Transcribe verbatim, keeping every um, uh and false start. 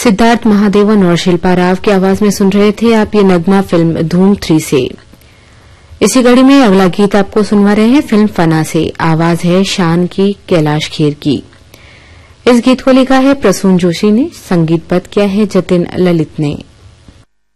सिद्धार्थ महादेवन और शिल्पा राव की आवाज में सुन रहे थे आप ये नगमा फिल्म धूम थ्री से। इसी कड़ी में अगला गीत आपको सुनवा रहे हैं फिल्म फना से। आवाज है शान की, कैलाश खेर की। इस गीत को लिखा है प्रसून जोशी ने, संगीतबद्ध किया है जतिन ललित ने।